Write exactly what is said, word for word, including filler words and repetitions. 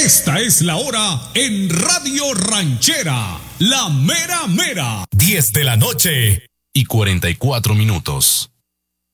Esta es la hora en Radio Ranchera, la mera mera. diez de la noche y cuarenta y cuatro minutos.